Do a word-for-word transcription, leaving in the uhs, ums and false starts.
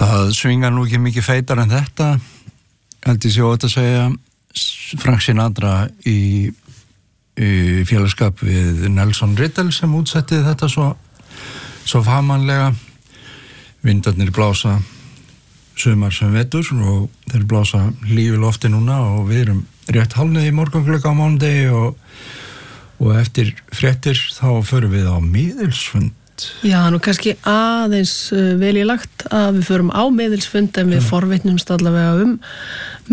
Það svingar nú ekki mikið feitar en þetta, held ég sjó að segja, Frank Sinatra í, í félagskap við Nelson Riddle sem útsetti þetta svo, svo famanlega. Vindarnir blása sumar sem vetur og þeir blása lífi lofti núna og við erum rétt hálfnið í morgunglögg á mánudegi og, og eftir fréttir þá förum við á miðilsfund. Já, nú kannski aðeins vel í lagt að við förum á miðilsfund en við forvitnumst allavega um